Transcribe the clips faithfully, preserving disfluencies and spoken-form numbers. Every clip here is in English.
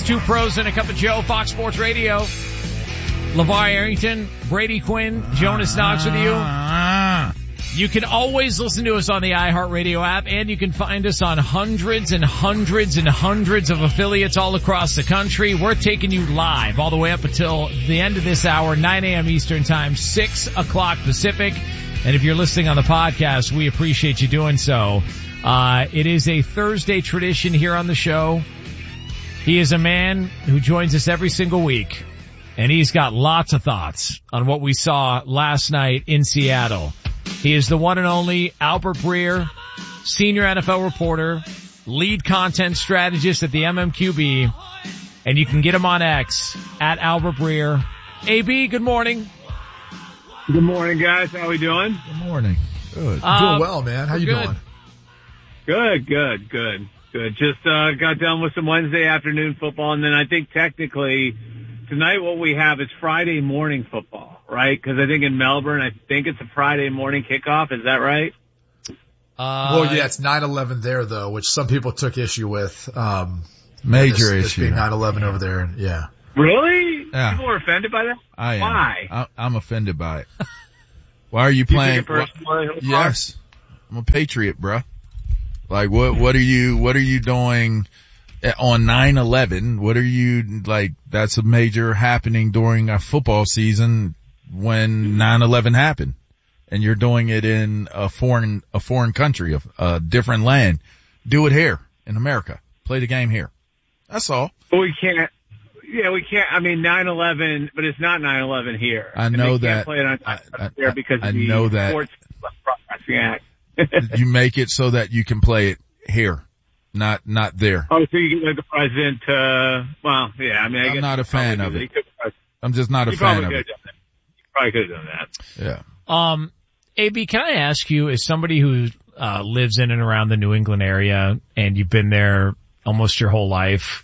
Two pros and a cup of Joe, Fox Sports Radio. LeVar Arrington, Brady Quinn, Jonas Knox with you. You can always listen to us on the iHeartRadio app, and you can find us on hundreds and hundreds and hundreds of affiliates all across the country. We're taking you live all the way up until the end of this hour, nine a.m. Eastern Time, six o'clock Pacific. And if you're listening on the podcast, we appreciate you doing so. Uh, it is a Thursday tradition here on the show. He is a man who joins us every single week, and he's got lots of thoughts on what we saw last night in Seattle. He is the one and only Albert Breer, senior N F L reporter, lead content strategist at the M M Q B, and you can get him on X at Albert Breer. A B, good morning. Good morning, guys. How we doing? Good morning. Good. Um, doing well, man. How you good. doing? Good, good, good, good. Just uh got done with some Wednesday afternoon football, and then I think technically tonight what we have is Friday morning football, right? Because I think in Melbourne, I think it's a Friday morning kickoff. Is that right? Uh, well, yeah, it's nine eleven there, though, which some people took issue with. Um, Major this, issue. This being nine eleven over there, and yeah. Really? Yeah. People were offended by that? I am. Why? I, I'm offended by it. Why are you You playing? took it personally? wh- yes. I'm a patriot, bruh. Like, what, what are you, what are you doing on nine eleven? What are you, like, that's a major happening during a football season when nine eleven happened. And you're doing it in a foreign, a foreign country, a, a different land. Do it here in America. Play the game here. That's all. But we can't. Yeah, we can't. I mean, nine eleven, but it's not nine eleven here. I And know they can't that. play it on I, I, there because I of the know that. Sports Broadcasting Act. You make it so that you can play it here, not, not there. Oh, so you get like the president, uh, well, yeah, I mean, I I'm guess not a fan of he it. could- I'm just not a he fan probably of could it. have done that. He probably could have done that. Yeah. Um, A B, can I ask you, as somebody who uh, lives in and around the New England area, and you've been there almost your whole life,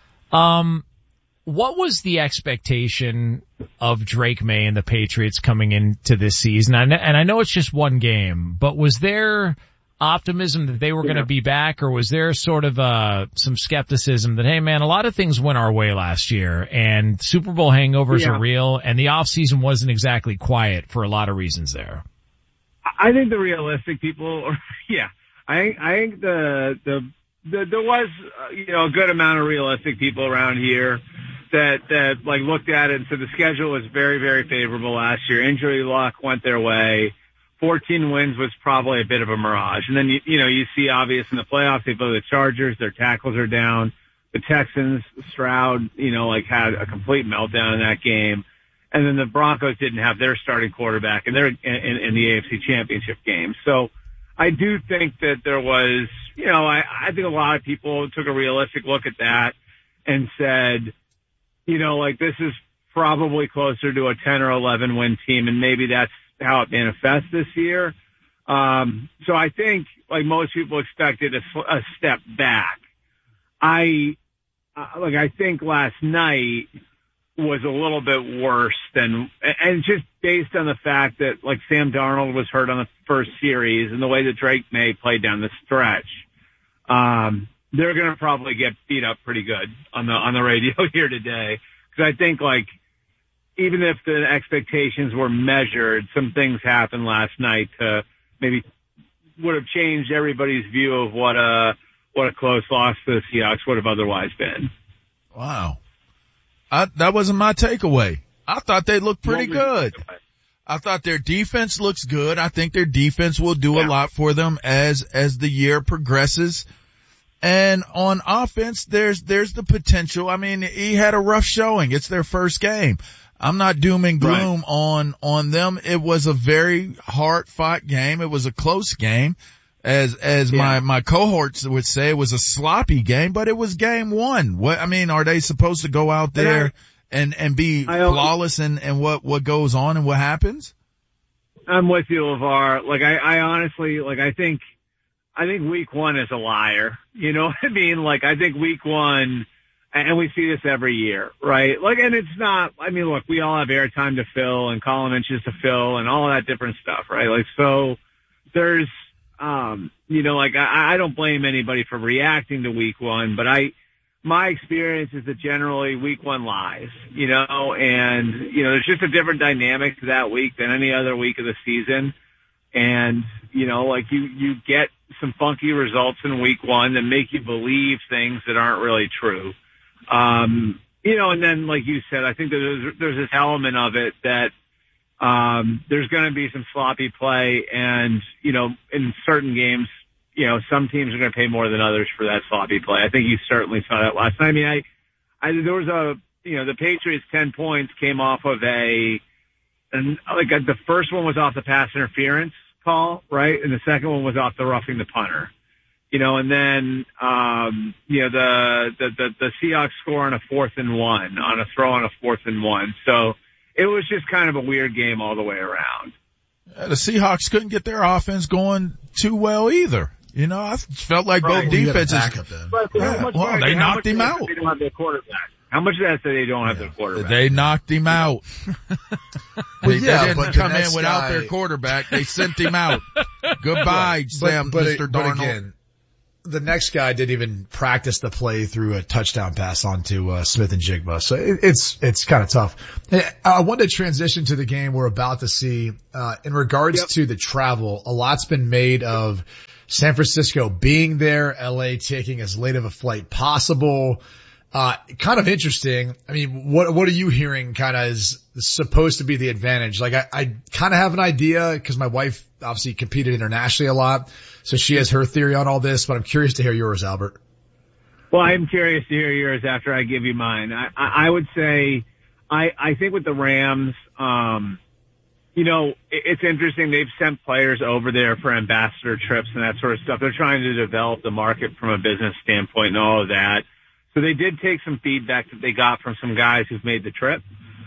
um, what was the expectation of Drake May and the Patriots coming into this season? And I know it's just one game, but was there optimism that they were going to be back, or was there sort of uh some skepticism that, hey man, a lot of things went our way last year, and Super Bowl hangovers Yeah. are real, and the off season wasn't exactly quiet for a lot of reasons there? I think the realistic people, yeah, I think, I think the, the, the, there was, uh, you know, a good amount of realistic people around here that, that like looked at it and said the schedule was very, very favorable last year. Injury luck went their way. fourteen wins was probably a bit of a mirage. And then, you, you know, you see obvious in the playoffs, they play the Chargers, their tackles are down. The Texans, Stroud, you know, like had a complete meltdown in that game. And then the Broncos didn't have their starting quarterback and they're in, in, in the A F C Championship game. So I do think that there was, you know, I, I think a lot of people took a realistic look at that and said, you know, like this is probably closer to a ten or eleven win team, and maybe that's how it manifests this year. Um, so I think, like most people expected, a, a step back. I, uh, like, I think last night was a little bit worse than, and just based on the fact that, like, Sam Darnold was hurt on the first series and the way that Drake May played down the stretch, um, they're going to probably get beat up pretty good on the, on the radio here today. Cause I think, like, even if the expectations were measured, some things happened last night to maybe would have changed everybody's view of what a, what a close loss to the Seahawks would have otherwise been. Wow. I, that wasn't my takeaway. I thought they looked pretty good. I thought their defense looks good. I think their defense will do Yeah. a lot for them as, as the year progresses. And on offense, there's, there's the potential. I mean, he had a rough showing. It's their first game. I'm not doom and gloom Right. on, on them. It was a very hard fought game. It was a close game. As, as Yeah. my, my cohorts would say, it was a sloppy game, but it was game one. What, I mean, are they supposed to go out there and, and be I don't- flawless in, in what, what goes on and what happens? I'm with you, LeVar. Like, I, I honestly, like, I think, I think week one is a liar. You know what I mean? Like, I think week one, and we see this every year, right? Like, and it's not, I mean, look, we all have airtime to fill and column inches to fill and all that different stuff, right? Like, so there's, um, you know, like, I, I don't blame anybody for reacting to week one, but I, my experience is that generally week one lies, you know, and, you know, there's just a different dynamic to that week than any other week of the season. And, you know, like you, you get some funky results in week one that make you believe things that aren't really true. Um, you know, and then like you said, I think that there's, there's this element of it that, um, there's going to be some sloppy play and, you know, in certain games, you know, some teams are going to pay more than others for that sloppy play. I think you certainly saw that last night. I mean, I, I, there was a, you know, the Patriots ten points came off of a, and like a, the first one was off the pass interference call, right? And the second one was off the roughing the punter, you know, and then, um, you know, the, the, the, the Seahawks score on a fourth and one on a throw on a fourth and one. So it was just kind of a weird game all the way around. The Seahawks couldn't get their offense going too well either. You know, I felt like right. both defenses. But yeah, well, they knocked him out. They don't have their quarterback. How much of that say they don't have yeah. their quarterback? They knocked him out. well, they, yeah, they didn't but come the in without guy... their quarterback. They sent him out. Goodbye, Sam, but, but, Mister but Darnold. Again, the next guy didn't even practice the play through a touchdown pass onto uh, Smith and Jigba. So it, it's it's kind of tough. I wanted to transition to the game we're about to see. Uh, in regards yep. to the travel, a lot's been made of San Francisco being there, L A taking as late of a flight possible. Uh, kind of interesting. I mean, what, what are you hearing kind of is supposed to be the advantage? Like I, I kind of have an idea because my wife obviously competed internationally a lot. So she has her theory on all this, but I'm curious to hear yours, Albert. Well, I'm curious to hear yours after I give you mine. I, I, I would say, I, I think with the Rams, um, you know, it, it's interesting. They've sent players over there for ambassador trips and that sort of stuff. They're trying to develop the market from a business standpoint and all of that. So they did take some feedback that they got from some guys who've made the trip.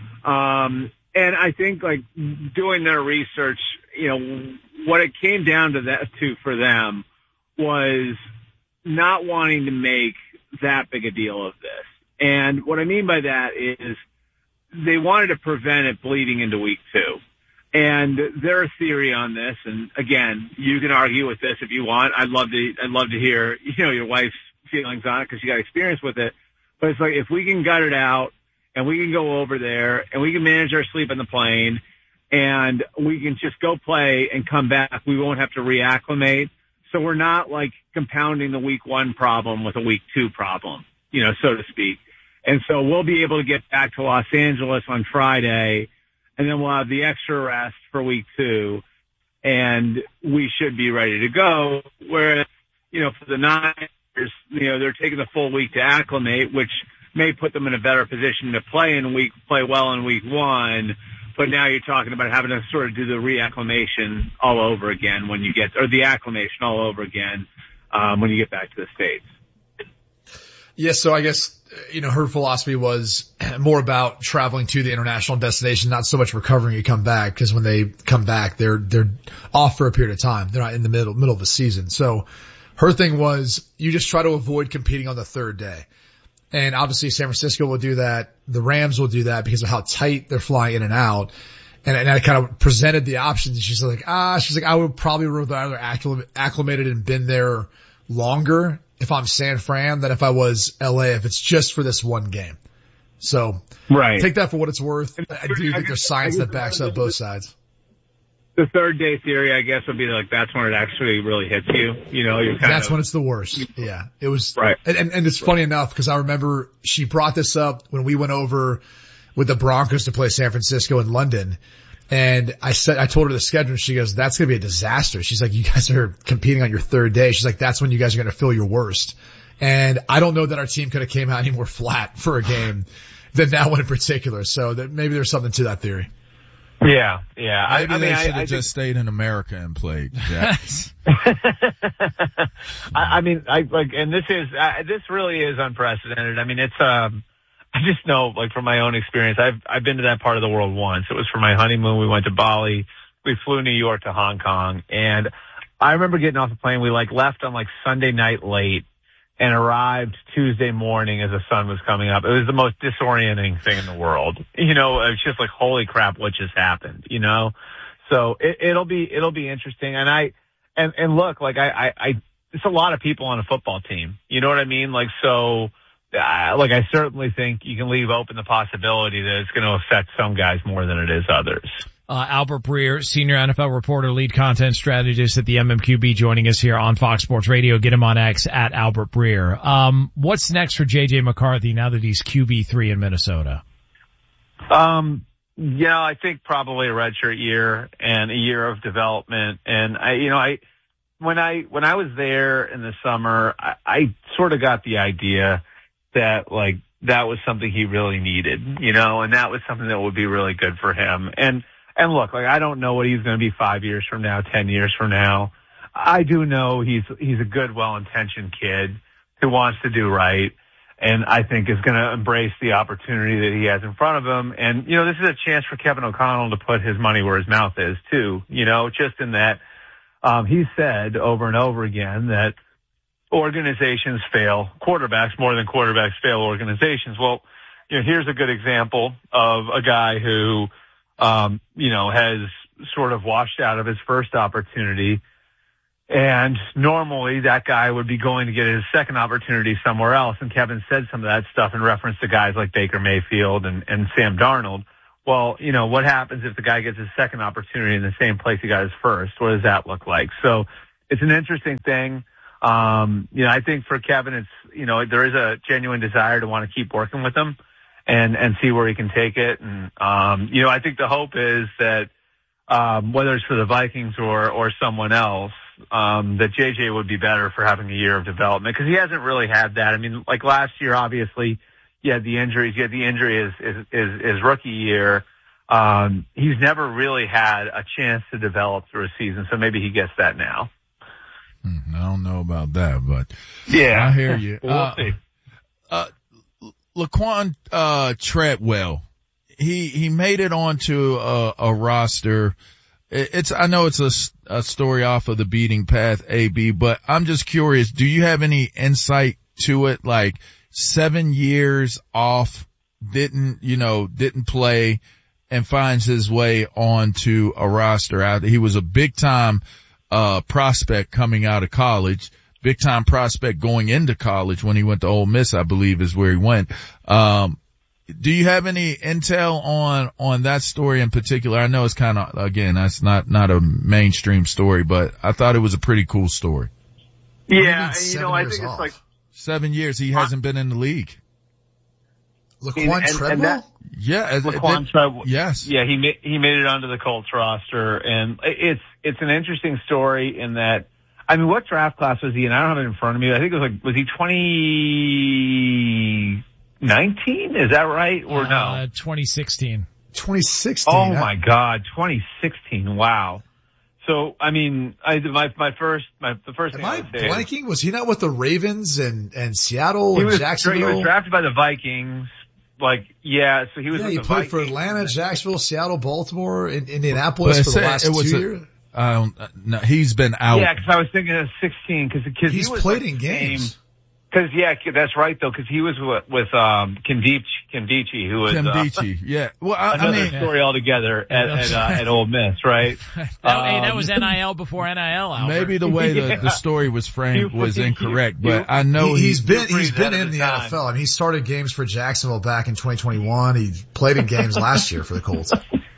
Um, and I think like doing their research, you know, what it came down to that to for them was not wanting to make that big a deal of this. And what I mean by that is they wanted to prevent it bleeding into week two. And their theory on this, and again, you can argue with this if you want. I'd love to, I'd love to hear, you know, your wife's feelings on it because you got experience with it. But it's like if we can gut it out and we can go over there and we can manage our sleep on the plane and we can just go play and come back, we won't have to reacclimate. So we're not like compounding the week one problem with a week two problem, you know, so to speak. And so we'll be able to get back to Los Angeles on Friday and then we'll have the extra rest for week two and we should be ready to go. Whereas, you know, for the Niners, you know, they're taking the full week to acclimate, which may put them in a better position to play in week, play well in week one. But now you're talking about having to sort of do the reacclimation all over again when you get, or the acclimation all over again, um, when you get back to the States. Yeah. So I guess, you know, her philosophy was more about traveling to the international destination, not so much recovering and come back. Because when they come back, they're, they're off for a period of time. They're not in the middle, middle of the season. So, her thing was you just try to avoid competing on the third day. And obviously San Francisco will do that. The Rams will do that because of how tight they're flying in and out. And, and I kind of presented the options. And she's like, ah, she's like, I would probably rather acclimated and been there longer if I'm San Fran than if I was L A if it's just for this one game. So right. Take that for what it's worth. I do think there's science that backs up both sides. The third day theory, I guess, would be like that's when it actually really hits you. You know, you're kind that's of, when it's the worst. Yeah, it was right. And, and, and it's funny enough because I remember she brought this up when we went over with the Broncos to play San Francisco in London, and I said I told her the schedule. And she goes, "That's gonna be a disaster." She's like, "You guys are competing on your third day." She's like, "That's when you guys are gonna feel your worst." And I don't know that our team could have came out any more flat for a game than that one in particular. So that maybe there's something to that theory. Yeah, yeah. Maybe I, I they mean, should have I, I just think... stayed in America and played. Yes. I, I mean, I like, and this is uh, this really is unprecedented. I mean, it's um, I just know, like from my own experience, I've I've been to that part of the world once. It was for my honeymoon. We went to Bali. We flew New York to Hong Kong, and I remember getting off the plane. We like left on like Sunday night late. And arrived Tuesday morning as the sun was coming up. It was the most disorienting thing in the world. You know, it's just like, holy crap, what just happened, you know? So it, it'll be, it'll be interesting. And I, and, and look, like I, I, I, it's a lot of people on a football team. You know what I mean? Like, so uh, look, I certainly think you can leave open the possibility that it's going to affect some guys more than it is others. Uh, Albert Breer, senior N F L reporter, lead content strategist at the M M Q B, joining us here on Fox Sports Radio. Get him on X at Albert Breer. Um, what's next for J J McCarthy now that he's Q B three in Minnesota? Um, yeah, I think probably a redshirt year and a year of development. And I, you know, I, when I, when I was there in the summer, I, I sort of got the idea that like that was something he really needed, you know, and that was something that would be really good for him. And, And look, like I don't know what he's going to be five years from now, ten years from now. I do know he's he's a good, well-intentioned kid who wants to do right, and I think is going to embrace the opportunity that he has in front of him. And you know, this is a chance for Kevin O'Connell to put his money where his mouth is too. You know, just in that um, he said over and over again that organizations fail quarterbacks more than quarterbacks fail organizations. Well, you know, here's a good example of a guy who. Um, you know, has sort of washed out of his first opportunity. And normally that guy would be going to get his second opportunity somewhere else. And Kevin said some of that stuff in reference to guys like Baker Mayfield and, and Sam Darnold. Well, you know, what happens if the guy gets his second opportunity in the same place he got his first? What does that look like? So it's an interesting thing. Um, you know, I think for Kevin, it's, you know, there is a genuine desire to want to keep working with him. And, and see where he can take it. And, um, you know, I think the hope is that, um, whether it's for the Vikings or, or someone else, um, that J J would be better for having a year of development because he hasn't really had that. I mean, like last year, obviously, he had the injuries. He had the injury his, his, his, his rookie year. Um, he's never really had a chance to develop through a season. So maybe he gets that now. Hmm, I don't know about that, but yeah, I hear you. We'll uh, see. Uh, Laquan uh, Treadwell, he he made it onto a, a roster. It's I know it's a, a story off of the beating path, A B, but I'm just curious. Do you have any insight to it? Like seven years off, didn't you know didn't play, and finds his way onto a roster. Out he was a big time uh prospect coming out of college. Big time prospect going into college when he went to Ole Miss, I believe is where he went. Um, do you have any intel on, on that story in particular? I know it's kind of, again, that's not, not a mainstream story, but I thought it was a pretty cool story. Yeah. You, you know, I think off? it's like seven years. He hasn't been in the league. Laquan and, Treadwell? And that, yeah. Laquan Treadwell. Yes. Yeah. He made, he made it onto the Colts roster, and it's, it's an interesting story in that, I mean, what draft class was he in? I don't have it in front of me. I think it was like, was he twenty nineteen? Is that right? Or no? Uh, twenty sixteen. twenty sixteen. Oh my God. twenty sixteen. Wow. So, I mean, I, my, my first, my, the first Am thing I I would say blanking? is, Was he not with the Ravens and, and Seattle he and was, Jacksonville? he was drafted by the Vikings. Like, yeah, so he was yeah, with he the played Vikings. for Atlanta, Jacksonville, Seattle, Baltimore, and Indianapolis for the last it was two a, years. Um, no, he's been out. Yeah, because I was thinking of sixteen, because He's he was played like in games. Because yeah, that's right though. Because he was with, with um Kimdichie, Kimdichie, who was Kimdichie. Uh, yeah. Well, I, another I mean, story altogether at at, uh, at Ole Miss, right? That, hey, that Um, was N I L before N I L. Albert. maybe the way Yeah. the, the story was framed You- was you- incorrect, you- but I know He, he's he's been you're he's pretty been ahead in of the the time. N F L. I mean, he started games for Jacksonville back in twenty twenty-one. He played in games last year for the Colts.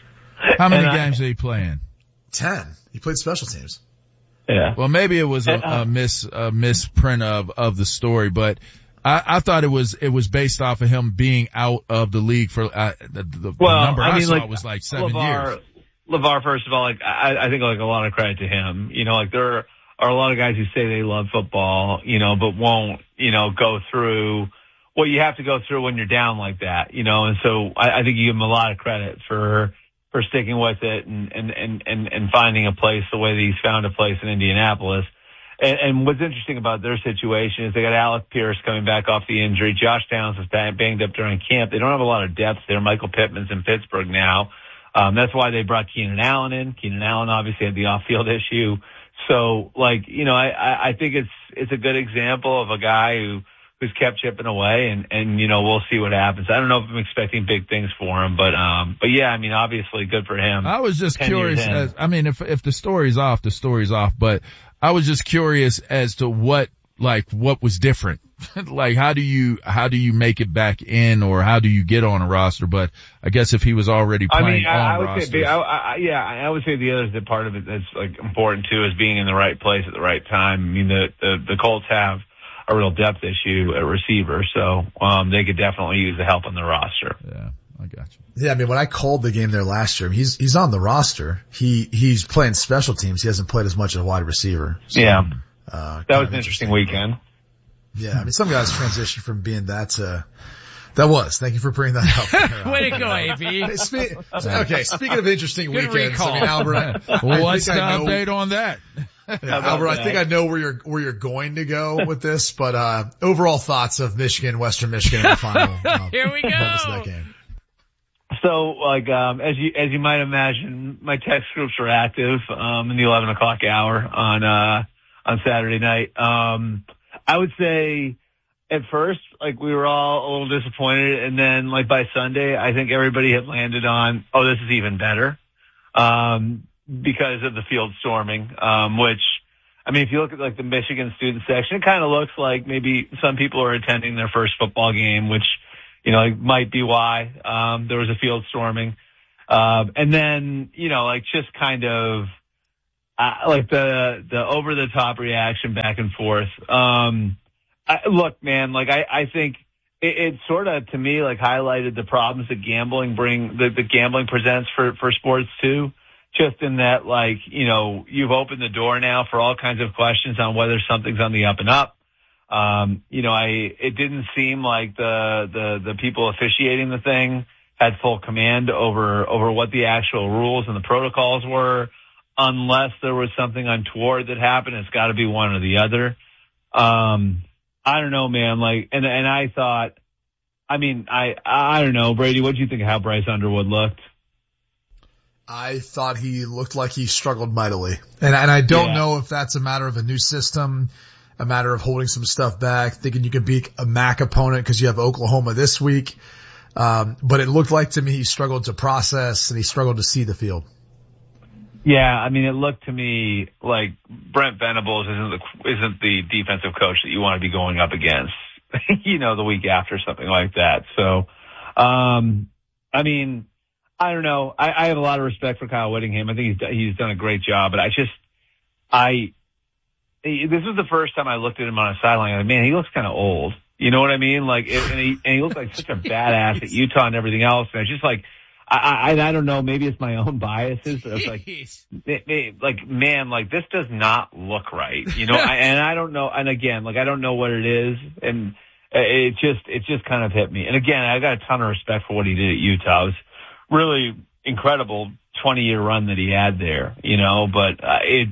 How many and I- games did he play in? Ten. He played special teams. Yeah. Well, maybe it was a, And, uh, a mis a misprint of of the story, but I, I thought it was it was based off of him being out of the league for uh, the, the Well, number I, I mean, saw like, was like seven LeVar, years. LeVar, first of all, like I, I think like a lot of credit to him. You know, like there are a lot of guys who say they love football, you know, but won't, you know, go through what you have to go through when you're down like that, you know. And so I, I think you give him a lot of credit for for sticking with it and and and and, and finding a place the way that he's found a place in Indianapolis. And, and what's interesting about their situation is they got Alec Pierce coming back off the injury. Josh Downs was banged up during camp. They don't have a lot of depth there. Michael Pittman's in Pittsburgh now. Um, that's why they brought Keenan Allen in. Keenan Allen obviously had the off-field issue. So, like, you know, I, I, I think it's it's a good example of a guy who who's kept chipping away, and, and you know, we'll see what happens. I don't know if I'm expecting big things for him, but um, but yeah, I mean, obviously good for him. I was just ten curious. years in. As, I mean, if if the story's off, the story's off. But I was just curious as to what like what was different like how do you, how do you make it back in or how do you get on a roster? But I guess if he was already playing I mean, I, on I would rosters. say, I, I, yeah, I would say the other the part of it that's like important too is being in the right place at the right time. I mean, the, the, the Colts have a real depth issue at receiver, so, um, they could definitely use the help on the roster. Yeah, I got you. Yeah, I mean, when I called the game there last year, he's, he's on the roster. He, he's playing special teams. He hasn't played as much as a wide receiver. So, yeah. Uh, that was an interesting weekend. Yeah, I mean, some guys transition from being that to, that was. Thank you for bringing that up. Way to go, A B. Hey, spe- okay, speaking of interesting Good weekends, recall. I mean, Albert, I, I What's the think I know, update on that? yeah, Albert, I think I know where you're, where you're going to go with this, but, uh, overall thoughts of Michigan, Western Michigan in the final. Uh, Here we go. moments of that game. So, like, um, as you, as you might imagine, my text groups were active, um, in the eleven o'clock hour on, uh, on Saturday night. Um, I would say at first, like, we were all a little disappointed. And then, like, by Sunday, I think everybody had landed on, oh, this is even better, um, because of the field storming, um, which, I mean, if you look at, like, the Michigan student section, it kind of looks like maybe some people are attending their first football game, which, you know, it might be why, um, there was a field storming. Um, and then, you know, like, just kind of, uh, like the, the over the top reaction back and forth. Um, I, look, man, like, I, I think it, it sort of, to me, like, highlighted the problems that gambling bring, that the gambling presents for, for sports too. Just in that, like, you know, you've opened the door now for all kinds of questions on whether something's on the up and up. Um, you know, I, it didn't seem like the, the, the people officiating the thing had full command over, over what the actual rules and the protocols were, unless there was something untoward that happened. It's got to be one or the other. Um, I don't know, man. Like, and, and I thought, I mean, I, I don't know, Brady, what do you think of how Bryce Underwood looked? I thought he looked like he struggled mightily. And, and I don't Yeah. know if that's a matter of a new system, a matter of holding some stuff back, thinking you can beat a M A C opponent because you have Oklahoma this week. Um, but it looked like to me he struggled to process and he struggled to see the field. Yeah, I mean, it looked to me like Brent Venables isn't the, isn't the defensive coach that you want to be going up against, you know, the week after, something like that. So, um, I mean, I don't know. I, I have a lot of respect for Kyle Whittingham. I think he's, he's done a great job, but I just, I, this was the first time I looked at him on a sideline. Like, man, he looks kind of old. You know what I mean? Like, it, and he, and he looked like such a badass at Utah and everything else. And I was just like, I, I, I don't know, maybe it's my own biases, but it's like, it, it, like, man, like, this does not look right, you know, I, and I don't know, and again, like, I don't know what it is, and it just, it just kind of hit me. And again, I got a ton of respect for what he did at Utah. It was really incredible twenty year run that he had there, you know, but uh, it,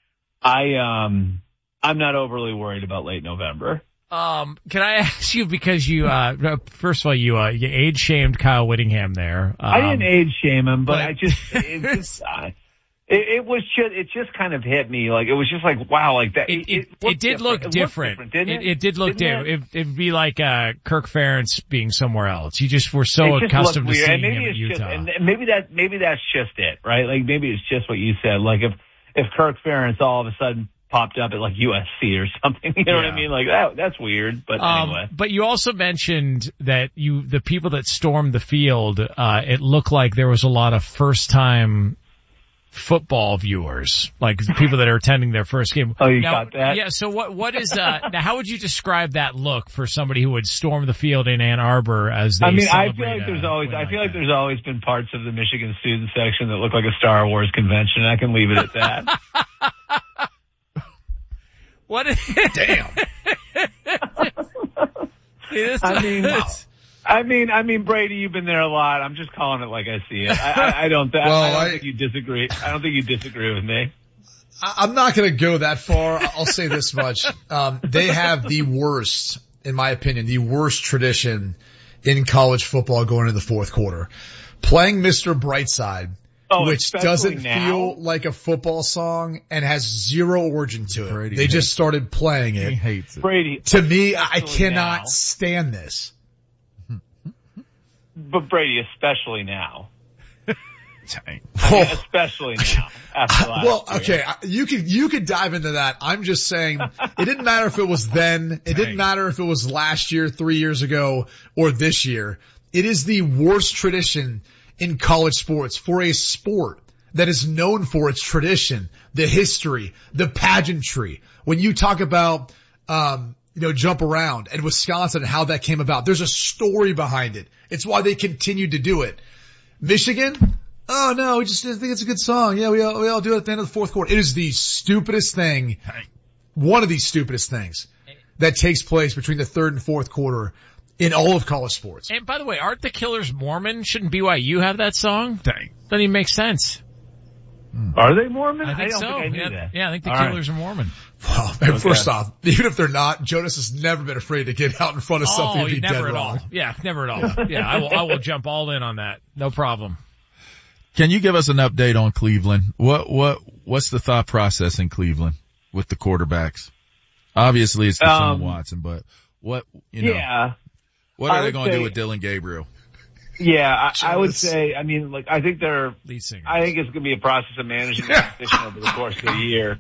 I, um, I'm not overly worried about late November. Um, can I ask you, because you, uh, first of all, you, uh, you age shamed Kyle Whittingham there. Um, I didn't age shame him, but, but I just, it just, uh, it, it was just, it just kind of hit me. Like, it was just like, wow, like that. It, it, it, it did look it different. different didn't it? It, it did look Didn't different. it? It, it'd be like, uh, Kirk Ferentz being somewhere else. You just were so It just accustomed looked to weird. seeing And maybe him at it's Utah. just, and maybe that, maybe that's just it, right? Like, maybe it's just what you said. Like, if, if Kirk Ferentz all of a sudden popped up at like U S C or something, you know Yeah. what I mean? Like, that, that's weird, but Um, anyway. but you also mentioned that you, the people that stormed the field, uh, it looked like there was a lot of first time football viewers, like people that are attending their first game. Oh, you now, got that? Yeah. So what, what is, uh, now how would you describe that look for somebody who would storm the field in Ann Arbor as they I mean, I feel celebrate like there's a always, win I feel like that? there's always been parts of the Michigan student section that look like a Star Wars convention. I can leave it at that. What is, Damn. this, I mean, I mean, I mean, Brady, you've been there a lot. I'm just calling it like I see it. I, I, I don't, I, Well, I don't I- think you disagree. I don't think you disagree with me. I- I'm not going to go that far. I'll say this much. Um, they have the worst, in my opinion, the worst tradition in college football going into the fourth quarter. Playing Mister Brightside, Oh, which especially doesn't now? feel like a football song and has zero origin to it. Brady they hates just started playing He it. hates it. Brady, To me, I especially cannot now. stand this. But Brady, especially now. I mean, especially now. After last well, year. okay, you could you could dive into that. I'm just saying, it didn't matter if it was then. It didn't matter if it was last year, three years ago, or this year. It is the worst tradition in college sports for a sport that is known for its tradition, the history, the pageantry. When you talk about, um, you know, jump around and Wisconsin and how that came about, there's a story behind it. It's why they continued to do it. Michigan? Oh no, we just think it's a good song. Yeah, we all, we all do it at the end of the fourth quarter. It is the stupidest thing, one of the stupidest things that takes place between the third and fourth quarter in all of college sports. And by the way, aren't the Killers Mormon? Shouldn't B Y U have that song? Dang. Doesn't even make sense. Are they Mormon? I think don't so. think I knew yeah, that. yeah, I think the All Killers right. are Mormon. Well, man, Okay. first off, even if they're not, Jonas has never been afraid to get out in front of something Oh, and be never dead at wrong. all. Yeah, never at all. Yeah, I will, I will jump all in on that. No problem. Can you give us an update on Cleveland? What, what, what's the thought process in Cleveland with the quarterbacks? Obviously it's Deshaun Um, Watson, but what, you know, Yeah. what are I they would going to say- do with Dylan Gabriel? Yeah, I, I would Jonas. say, I mean, like, I think they're, Lead singer. I think it's going to be a process of managing the position over the course of the year.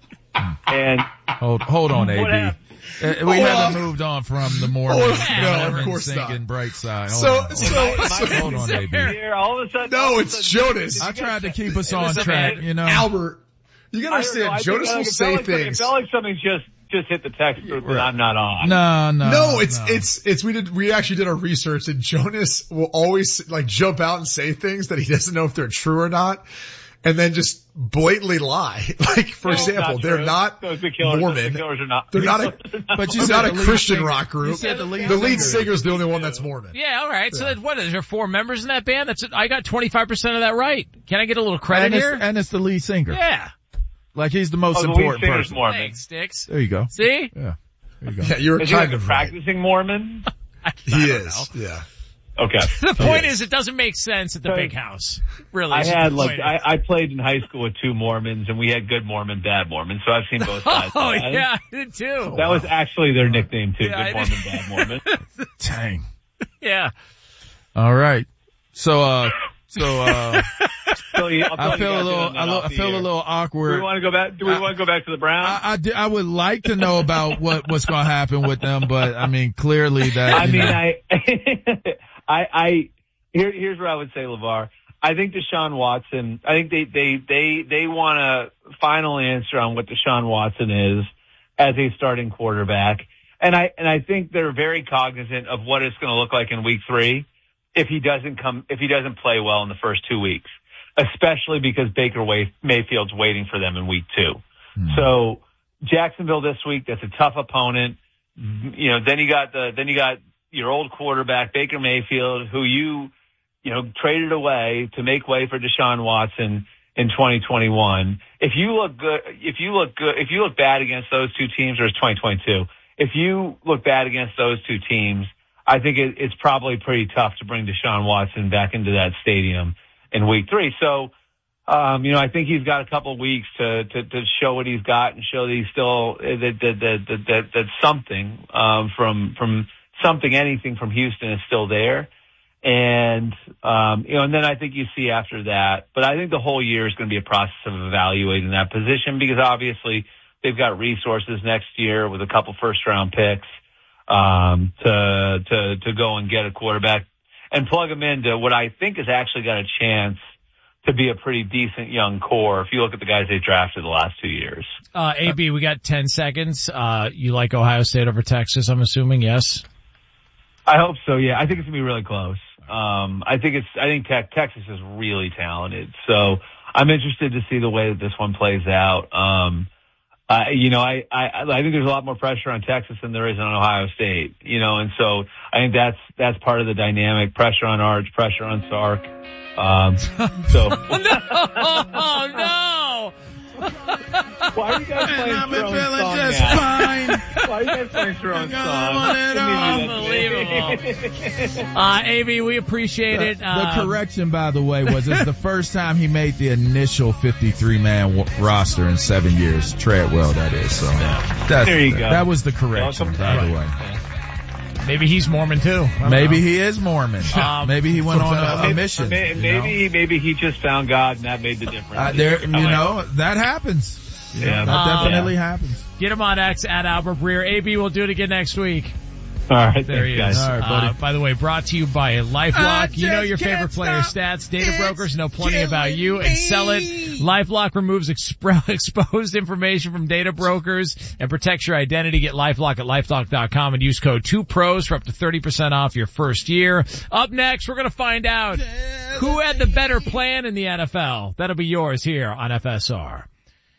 And Hold, hold on, A What B. happened? Uh, we Hold haven't on. moved on from the morning. Oh, the no, of morning course not. singing bright side. Hold So, on, hold so, on. so Hold on, A B. here, all of a sudden, all no, of a it's sudden- Jonas. I tried to keep us on Listen, track, man. you know. Albert, you gotta I don't know, understand, I think, Jonas like, will it say felt like, things. It felt like something just, just hit the text that Right. I'm not on. No, no. No, it's, no. it's, it's, we did, we actually did our research and Jonas will always like jump out and say things that he doesn't know if they're true or not. And then just blatantly lie. Like, for No, it's example, not they're true. not Those the killers, Mormon. The killers are not. They're not a, But you they're said not the a lead Christian singer. rock You group. said the lead The lead singer. singer's the only one that's Mormon. Yeah, all right. So then what is there four members in that band? That's I got twenty-five percent of that right. Can I get a little credit and it's, here? and it's the lead singer. Yeah. Like he's the most Oh, the lead important singer's person. Mormon. Thanks, Sticks. There you go. See? Yeah. There you go. Yeah, you're Is he kind like a of right. practicing Mormon? He is. Yeah. Okay. The point Yes. is, it doesn't make sense at the So- big house. Really. I is what had the like point I, is. I played in high school with two Mormons, and we had good Mormon, bad Mormon. So I've seen both sides. Oh, I think yeah, I did too. that was actually their nickname too. Yeah, I good Mormon, bad Mormon. Dang. Yeah. All right. So, uh, so, uh, So you, I'll tell I you feel guys a little, on that I, lo- off I the feel a air. little Do we awkward. want to go back? Do we I- want to go back to the Browns? I, I, di- I would like to know about what, what's going to happen with them, but I mean, clearly that, I you mean, know, I, I, I, here, here's what I would say, LeVar. I think Deshaun Watson, I think they, they, they, they want a final answer on what Deshaun Watson is as a starting quarterback. And I, and I think they're very cognizant of what it's going to look like in week three if he doesn't come, if he doesn't play well in the first two weeks, especially because Baker Way, Mayfield's waiting for them in week two. Hmm. So Jacksonville this week, that's a tough opponent. You know, then you got the, then you got your old quarterback, Baker Mayfield, who you, you know, traded away to make way for Deshaun Watson in twenty twenty-one. If you look good, if you look good, if you look bad against those two teams, or it's twenty twenty-two, if you look bad against those two teams, I think it, it's probably pretty tough to bring Deshaun Watson back into that stadium in week three. So, um, you know, I think he's got a couple of weeks to, to, to show what he's got and show that he's still, that, that, that, that, that, that something, um, from, from something, anything from Houston is still there. And, um, you know, and then I think you see after that, but I think the whole year is going to be a process of evaluating that position because obviously they've got resources next year with a couple first round picks, um, to, to, to go and get a quarterback and plug them into what I think has actually got a chance to be a pretty decent young core if you look at the guys they drafted the last two years. Uh, A B, we got ten seconds. Uh, you like Ohio State over Texas, I'm assuming, yes? I hope so. Yeah, I think it's gonna be really close. Um, I think it's. I think Tech, Texas is really talented. So I'm interested to see the way that this one plays out. Um, uh, you know, I, I I think there's a lot more pressure on Texas than there is on Ohio State. You know, and so I think that's that's part of the dynamic. Pressure on Arch, pressure on Sark. Um, so Oh, no! why are you guys playing I've been your own feeling song just now? fine. Why are you guys playing your own Because song? I want it all. Unbelievable. Uh, A B, we appreciate it. The Um, correction, by the way, was it's the first time he made the initial fifty-three man w- roster in seven years. Treadwell, that is. So that's, There you go. That was the correction, Welcome by the back. way. Maybe he's Mormon too. Maybe know. he is Mormon. Um, maybe he went on a, a mission. Maybe, you know? maybe, maybe he just found God and that made the difference. Uh, there, you know, that happens. Yeah, that uh, definitely yeah. happens. Get him on X at Albert Breer. A B will do it again next week. All right, there he is. All right, buddy. Uh, by the way, brought to you by LifeLock. You know your favorite player stop. stats. Data brokers know plenty about you and sell it. LifeLock removes expro- exposed information from data brokers and protects your identity. Get LifeLock at LifeLock dot com and use code two pros for up to thirty percent off your first year. Up next, we're going to find out who had the better plan in the N F L. That'll be yours here on F S R.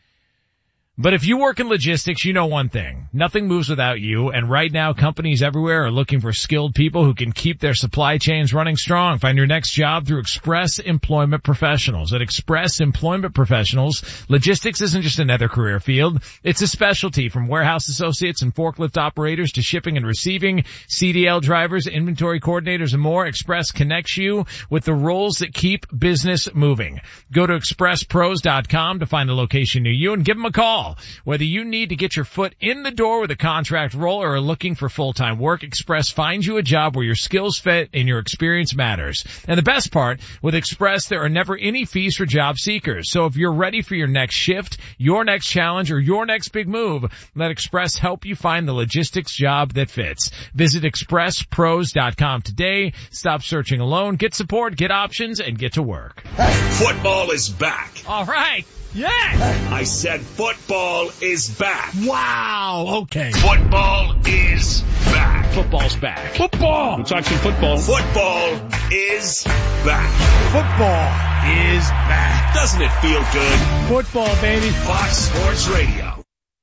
But if you work in logistics, you know one thing. Nothing moves without you, and right now companies everywhere are looking for skilled people who can keep their supply chains running strong. Find your next job through Express Employment Professionals. At Express Employment Professionals, logistics isn't just another career field. It's a specialty, from warehouse associates and forklift operators to shipping and receiving, C D L drivers, inventory coordinators, and more. Express connects you with the roles that keep business moving. Go to express pros dot com to find a location near you and give them a call. Whether you need to get your foot in the door with a contract role or are looking for full-time work, Express finds you a job where your skills fit and your experience matters. And the best part, with Express, there are never any fees for job seekers. So if you're ready for your next shift, your next challenge, or your next big move, let Express help you find the logistics job that fits. Visit express pros dot com today. Stop searching alone. Get support, get options, and get to work. Football is back. All right. Yeah. I said football is back. Wow. Okay. Football is back. Football's back. Football. Let's talk some football. Football is back. Football is back. Doesn't it feel good? Football, baby. Fox Sports Radio.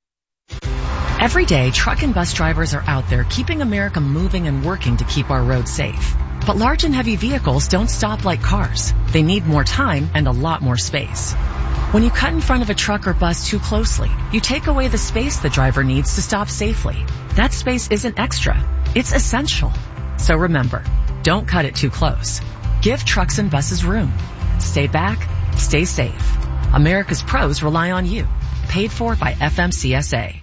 Every day, truck and bus drivers are out there keeping America moving and working to keep our roads safe. But large and heavy vehicles don't stop like cars. They need more time and a lot more space. When you cut in front of a truck or bus too closely, you take away the space the driver needs to stop safely. That space isn't extra. It's essential. So remember, don't cut it too close. Give trucks and buses room. Stay back. Stay safe. America's pros rely on you. Paid for by F M C S A.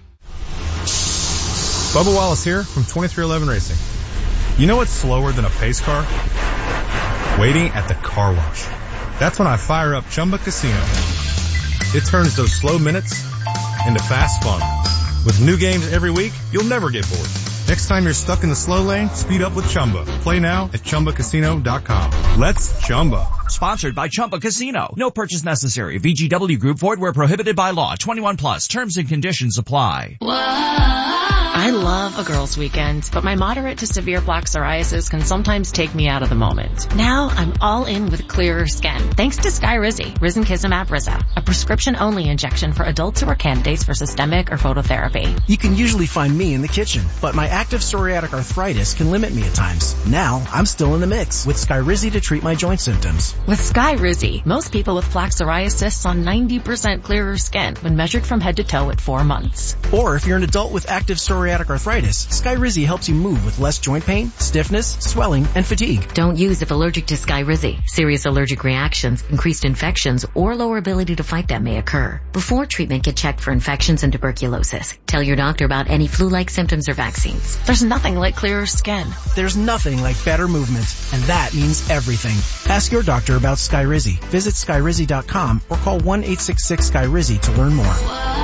Bubba Wallace here from twenty-three eleven Racing. You know what's slower than a pace car? Waiting at the car wash. That's when I fire up Chumba Casino. It turns those slow minutes into fast fun. With new games every week, you'll never get bored. Next time you're stuck in the slow lane, speed up with Chumba. Play now at chumba casino dot com. Let's Chumba. Sponsored by Chumba Casino. No purchase necessary. V G W Group. Void where prohibited by law. twenty-one plus. Terms and conditions apply. I love a girls' weekend, but my moderate to severe plaque psoriasis can sometimes take me out of the moment. Now I'm all in with clearer skin, thanks to Skyrizi, Risankizumab Rizza, a prescription-only injection for adults who are candidates for systemic or phototherapy. You can usually find me in the kitchen, but my active psoriatic arthritis can limit me at times. Now I'm still in the mix with Skyrizi to treat my joint symptoms. With Skyrizi, most people with plaque psoriasis saw ninety percent clearer skin when measured from head to toe at four months. Or if you're an adult with active psoriatic arthritis, Skyrizi helps you move with less joint pain, stiffness, swelling, and fatigue. Don't use if allergic to Skyrizi. Serious allergic reactions, increased infections, or lower ability to fight them may occur. Before treatment, get checked for infections and tuberculosis. Tell your doctor about any flu-like symptoms or vaccines. There's nothing like clearer skin. There's nothing like better movement, and that means everything. Ask your doctor about Skyrizi. Visit skyrizi dot com or call one eight six six Sky Rizzi to learn more.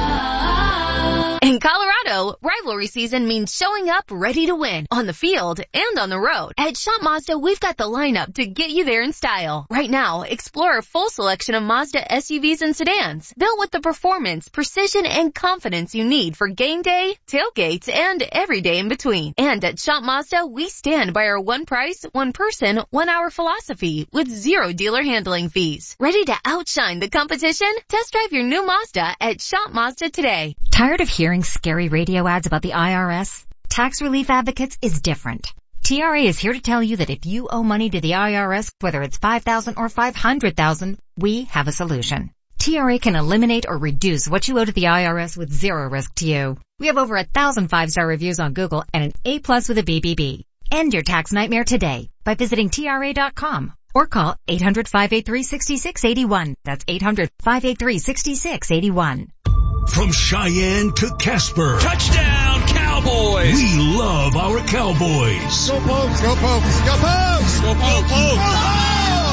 In Colorado, rivalry season means showing up ready to win on the field and on the road. At Shop Mazda, we've got the lineup to get you there in style. Right now, explore a full selection of Mazda S U Vs and sedans, built with the performance, precision, and confidence you need for game day, tailgates, and every day in between. And at Shop Mazda, we stand by our one price, one person, one hour philosophy with zero dealer handling fees. Ready to outshine the competition? Test drive your new Mazda at Shop Mazda today. Tired of hearing scary radio ads about the I R S? Tax Relief Advocates is different. T R A is here to tell you that if you owe money to the I R S, whether it's five thousand dollars or five hundred thousand dollars, we have a solution. T R A can eliminate or reduce what you owe to the I R S with zero risk to you. We have over a thousand five-star reviews on Google and an A plus with a B B B. End your tax nightmare today by visiting T R A dot com or call eight hundred, five eight three, six six eight one. That's eight hundred, five eight three, six six eight one. From Cheyenne to Casper. Touchdown, Cow Cowboys. We love our Cowboys. Go Pokes, go Pokes, go Pokes, go Pokes, go Pokes.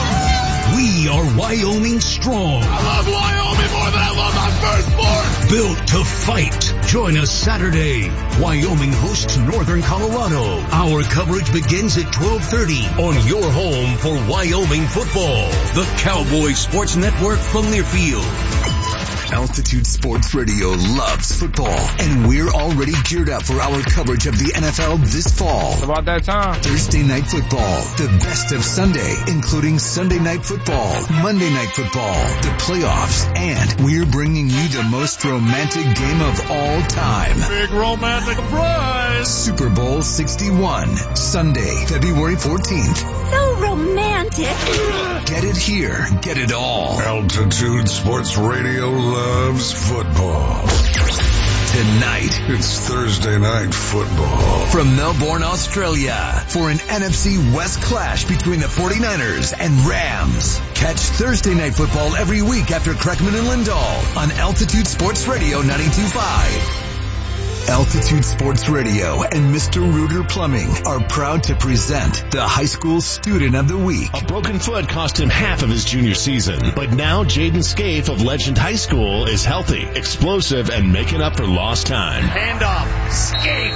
We are Wyoming strong. I love Wyoming more than I love my firstborn. Built to fight. Join us Saturday. Wyoming hosts Northern Colorado. Our coverage begins at twelve thirty on your home for Wyoming football. The Cowboys Sports Network from Learfield. Altitude Sports Radio loves football, and we're already geared up for our coverage of the N F L this fall. It's about that time. Thursday Night Football, the best of Sunday, including Sunday Night Football, Monday Night Football, the playoffs, and we're bringing you the most romantic game of all time. Big romantic prize. Super Bowl sixty-one, Sunday, February fourteenth. So romantic. Get it here. Get it all. Altitude Sports Radio loves football. Tonight, it's Thursday Night Football. From Melbourne, Australia, for an N F C West clash between the forty-niners and Rams. Catch Thursday Night Football every week after Kreckman and Lindahl on Altitude Sports Radio ninety-two point five. Altitude Sports Radio and Mister Reuter Plumbing are proud to present the High School Student of the Week. A broken foot cost him half of his junior season, but now Jaden Scaife of Legend High School is healthy, explosive, and making up for lost time. Handoff, Scaife,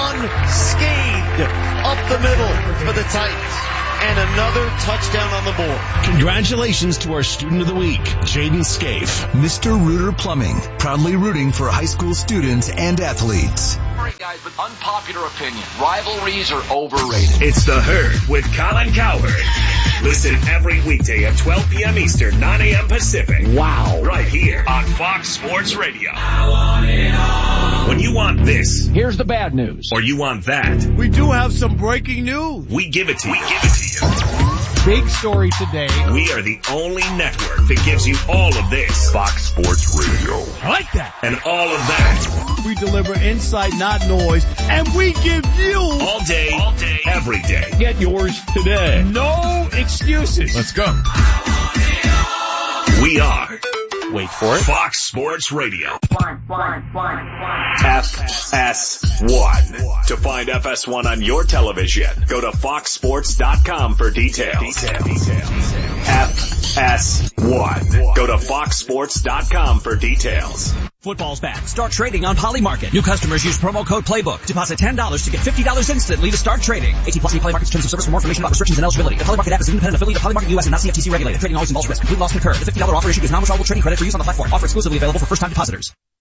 unscathed, up the middle for the Titans. And another touchdown on the board. Congratulations to our Student of the Week, Jaden Scaife. Mister Reuter Plumbing, proudly rooting for high school students and athletes. All right, guys, but unpopular opinion. Rivalries are overrated. It's The Herd with Colin Cowherd. Listen every weekday at twelve p.m. Eastern, nine a.m. Pacific. Wow. Right here on Fox Sports Radio. I want it all. When you want this. Here's the bad news. Or you want that. We do have some breaking news. We give it to you. We give it to you. Big story today. We are the only network that gives you all of this. Fox Sports Radio. I like that. And all of that. We deliver insight, not noise. And we give you. All day, all day, every day. Get yours today. No excuses. Let's go. We are. Wait for it. Fox Sports Radio. F S one. To find F S one on your television, go to fox sports dot com for details. F S one. Go to fox sports dot com for details. Football's back. Start trading on Polymarket. New customers use promo code PLAYBOOK. Deposit ten dollars to get fifty dollars instantly to start trading. eighteen plus Polymarket's terms of service. For more information about restrictions and eligibility. The Polymarket app is an independent affiliate of Polymarket U S and not C F T C regulated. Trading always involves risk. Complete loss concurred. The fifty dollars offer issued is non-withdrawable trading credit for use on the platform. Offer exclusively available for first-time depositors.